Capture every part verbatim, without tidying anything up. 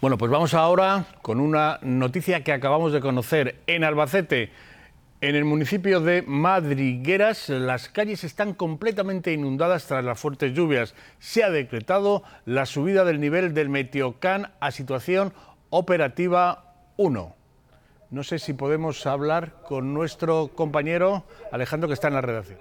Bueno, pues vamos ahora con una noticia que acabamos de conocer. En Albacete, en el municipio de Madrigueras, las calles están completamente inundadas tras las fuertes lluvias. Se ha decretado la subida del nivel del Meteocam a situación operativa uno. No sé si podemos hablar con nuestro compañero Alejandro, que está en la redacción.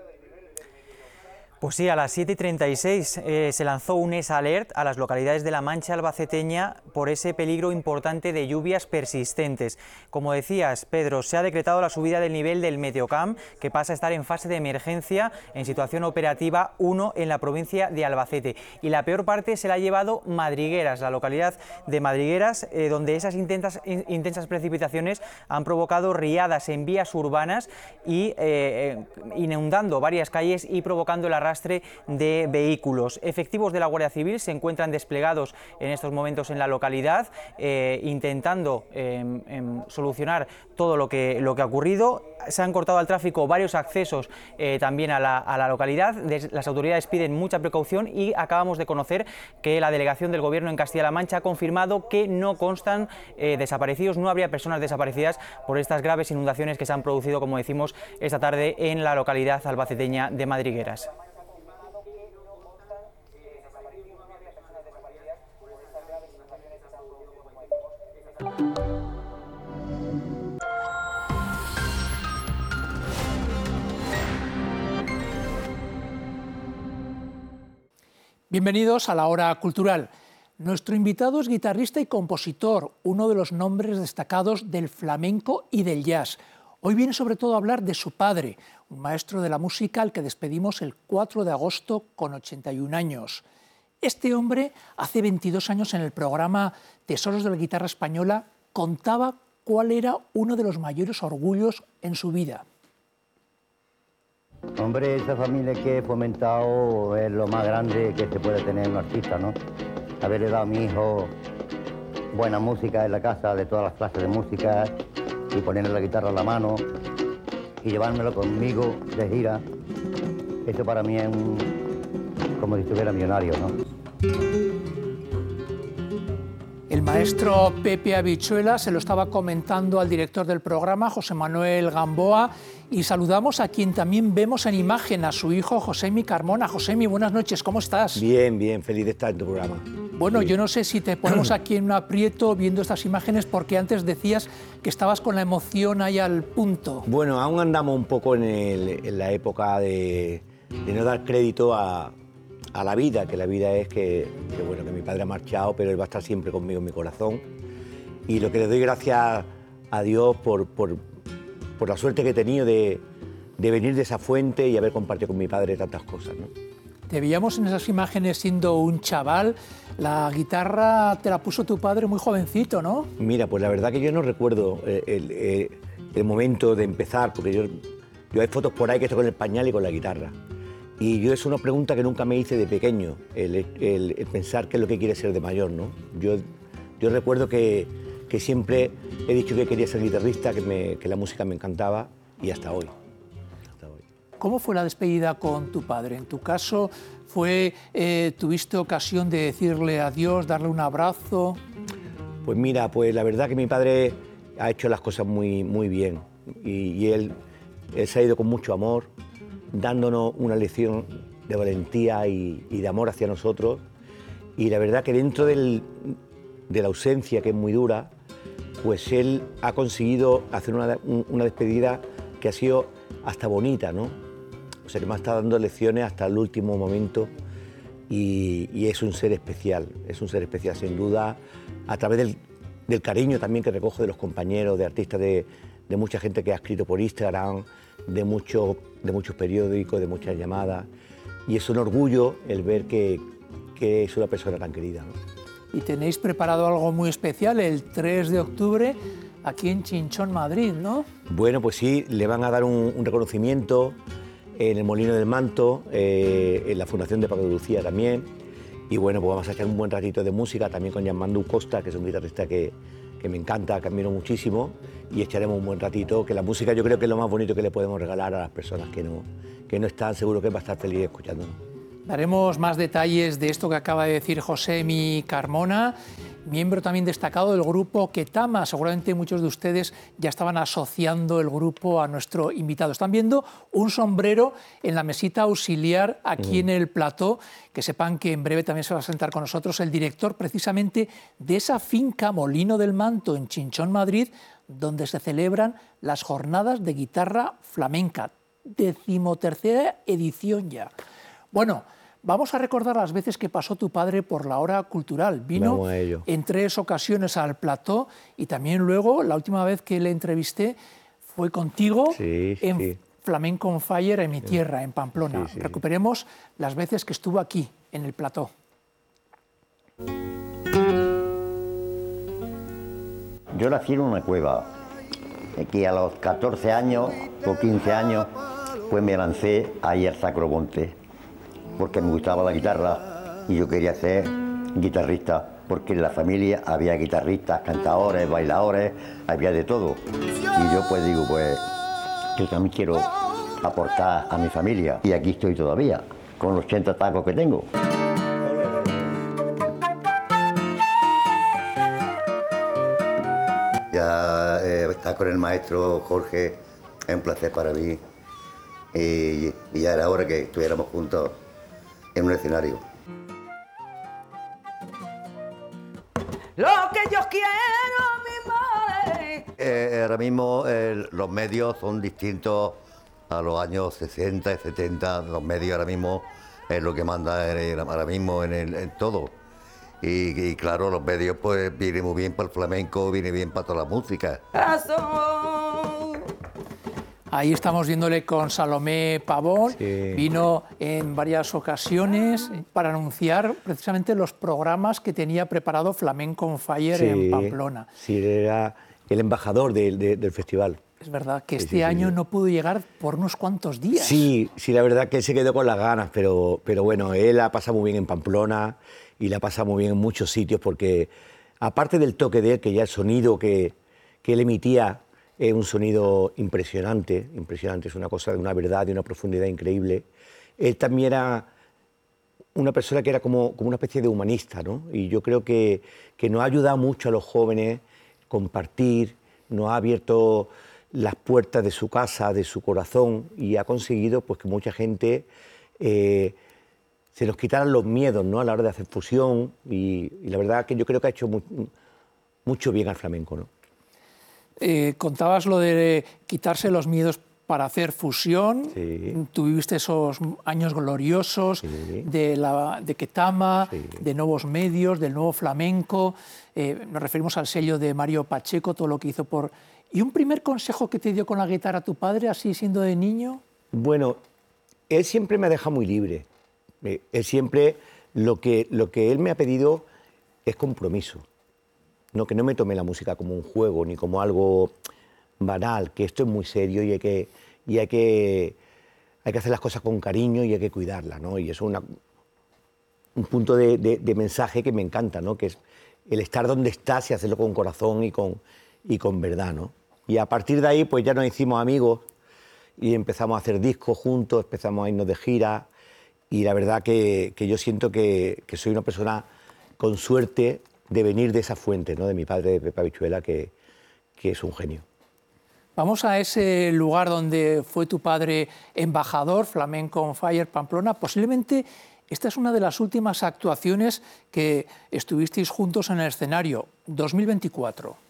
Pues sí, a las siete y treinta y seis eh, se lanzó un E S Alert a las localidades de la Mancha albaceteña por ese peligro importante de lluvias persistentes. Como decías, Pedro, se ha decretado la subida del nivel del Meteocam, que pasa a estar en fase de emergencia en situación operativa uno en la provincia de Albacete. Y la peor parte se la ha llevado Madrigueras, la localidad de Madrigueras, eh, donde esas intensas, intensas precipitaciones han provocado riadas en vías urbanas y eh, inundando varias calles y provocando el arrastre de vehículos. Efectivos de la Guardia Civil se encuentran desplegados en estos momentos en la localidad, eh, intentando eh, eh, solucionar todo lo que, lo que ha ocurrido. Se han cortado al tráfico varios accesos eh, también a la, a la localidad. Las autoridades piden mucha precaución y acabamos de conocer que la delegación del Gobierno en Castilla-La Mancha ha confirmado que no constan eh, desaparecidos, no habría personas desaparecidas por estas graves inundaciones que se han producido, como decimos, esta tarde en la localidad albaceteña de Madrigueras. Bienvenidos a la Hora Cultural. Nuestro invitado es guitarrista y compositor, uno de los nombres destacados del flamenco y del jazz. Hoy viene sobre todo a hablar de su padre, un maestro de la música al que despedimos el cuatro de agosto con ochenta y un años. Este hombre, hace veintidós años en el programa Tesoros de la Guitarra Española, contaba cuál era uno de los mayores orgullos en su vida. Hombre, esa familia que he fomentado es lo más grande que se puede tener un artista, ¿no? Haberle dado a mi hijo buena música en la casa, de todas las clases de música, y ponerle la guitarra en la mano y llevármelo conmigo de gira. Eso para mí es un, como si estuviera millonario, ¿no? El maestro Pepe Habichuela se lo estaba comentando al director del programa, José Manuel Gamboa, y saludamos a quien también vemos en imagen, a su hijo Josemi Carmona. Josemi, buenas noches, ¿cómo estás? Bien, bien, feliz de estar en tu programa. Bueno, sí. Yo no sé si te ponemos aquí en un aprieto viendo estas imágenes, porque antes decías que estabas con la emoción ahí al punto. Bueno, aún andamos un poco en, el, en la época de, de no dar crédito a, a la vida, que la vida es que, que, bueno, que mi padre ha marchado, pero él va a estar siempre conmigo en mi corazón. Y lo que le doy gracias a Dios por, por, por la suerte que he tenido de, de venir de esa fuente y haber compartido con mi padre tantas cosas, ¿no? Te veíamos en esas imágenes siendo un chaval. La guitarra te la puso tu padre muy jovencito, ¿no? Mira, pues la verdad que yo no recuerdo el, el, el momento de empezar, porque yo, yo hay fotos por ahí que estoy con el pañal y con la guitarra. Y yo es una pregunta que nunca me hice de pequeño, el, el, el pensar qué es lo que quiere ser de mayor, ¿no? Yo, yo recuerdo que, que siempre he dicho que quería ser guitarrista, que, me, que la música me encantaba, y hasta hoy. ¿Cómo fue la despedida con tu padre? En tu caso, fue, eh, ¿tuviste ocasión de decirle adiós, darle un abrazo? Pues mira, pues la verdad que mi padre ha hecho las cosas muy, muy bien y, y él, él se ha ido con mucho amor, dándonos una lección de valentía y, y de amor hacia nosotros. Y la verdad que dentro del, de la ausencia, que es muy dura, pues él ha conseguido hacer una, una despedida que ha sido hasta bonita, ¿no? O sea, que me ha estado dando lecciones hasta el último momento y, y es un ser especial, es un ser especial sin duda, a través del, del cariño también que recojo de los compañeros, de artistas, de, de mucha gente que ha escrito por Instagram, de, mucho, de muchos periódicos, de muchas llamadas, y es un orgullo el ver que, que es una persona tan querida, ¿no? Y tenéis preparado algo muy especial el tres de octubre aquí en Chinchón, Madrid, ¿no? Bueno, pues sí, le van a dar un, un reconocimiento en el Molino del Manto, eh, en la Fundación de Paco de Lucía también. Y bueno, pues vamos a echar un buen ratito de música también con Gianmandu Costa, que es un guitarrista que, que me encanta, que admiro muchísimo, y echaremos un buen ratito, que la música yo creo que es lo más bonito que le podemos regalar a las personas que no, que no están, seguro que va a estar feliz escuchándonos. Daremos más detalles de esto que acaba de decir Josemi Carmona, miembro también destacado del grupo Ketama. Seguramente muchos de ustedes ya estaban asociando el grupo a nuestro invitado. Están viendo un sombrero en la mesita auxiliar aquí mm. en el plató, que sepan que en breve también se va a sentar con nosotros el director precisamente de esa finca Molino del Manto en Chinchón, Madrid, donde se celebran las jornadas de guitarra flamenca, decimotercera edición ya. Bueno, vamos a recordar las veces que pasó tu padre por la hora cultural. Vino en tres ocasiones al plató y también luego, la última vez que le entrevisté fue contigo sí, en sí. Flamenco on Fire en mi tierra, en Pamplona. Sí, sí. Recuperemos las veces que estuvo aquí, en el plató. Yo nací en una cueva, que a los catorce años o quince años pues me lancé ahí al Sacro Monte, porque me gustaba la guitarra y yo quería ser guitarrista, porque en la familia había guitarristas, cantadores, bailadores, había de todo. Y yo pues digo, pues yo también quiero aportar a mi familia, y aquí estoy todavía, con los ochenta tacos que tengo. Ya eh, estar con el maestro Jorge es un placer para mí, y, y ya era hora que estuviéramos juntos en un escenario. Lo que yo quiero, mi madre. Eh, ahora mismo eh, los medios son distintos a los años sesenta y setenta. Los medios ahora mismo es lo que manda en el, ahora mismo en, el, en todo. Y, y claro, los medios pues vienen muy bien para el flamenco, vienen bien para toda la música. Ahí estamos viéndole con Salomé Pavón. Sí. Vino en varias ocasiones para anunciar precisamente los programas que tenía preparado Flamenco on Fire sí, en Pamplona. Sí, era el embajador de, de, del festival. Es verdad que sí, este sí, año sí. no pudo llegar por unos cuantos días. Sí, sí, la verdad que él se quedó con las ganas, pero, pero bueno, él ha pasado muy bien en Pamplona y la ha pasado muy bien en muchos sitios, porque aparte del toque de él, que ya el sonido que, que él emitía es un sonido impresionante, impresionante, es una cosa de una verdad, de una profundidad increíble. Él también era una persona que era como, como una especie de humanista, ¿no? Y yo creo que, que nos ha ayudado mucho a los jóvenes compartir, nos ha abierto las puertas de su casa, de su corazón, y ha conseguido pues, que mucha gente eh, se nos quitaran los miedos, ¿no? A la hora de hacer fusión, y, y la verdad que yo creo que ha hecho mu mucho bien al flamenco, ¿no? Eh, contabas lo de quitarse los miedos para hacer fusión. Sí. Tú viviste esos años gloriosos sí. de, la, de Ketama, sí. de nuevos medios, del nuevo flamenco. Eh, nos referimos al sello de Mario Pacheco, todo lo que hizo por... ¿Y un primer consejo que te dio con la guitarra tu padre, así siendo de niño? Bueno, él siempre me ha dejado muy libre. Él siempre, lo que, lo que él me ha pedido es compromiso. No, que no me tome la música como un juego ni como algo banal, que esto es muy serio y hay que, y hay que, hay que hacer las cosas con cariño y hay que cuidarlas, ¿no? Y eso es una, un punto de, de, de mensaje que me encanta, ¿no? Que es el estar donde estás y hacerlo con corazón y con, y con verdad, ¿no? Y a partir de ahí pues ya nos hicimos amigos y empezamos a hacer discos juntos, empezamos a irnos de gira, y la verdad que, que yo siento que, que soy una persona con suerte de venir de esa fuente, ¿no? De mi padre, de Pepe Habichuela, que, que es un genio. Vamos a ese lugar donde fue tu padre embajador, Flamenco on Fire, Pamplona. Posiblemente esta es una de las últimas actuaciones que estuvisteis juntos en el escenario, dos mil veinticuatro.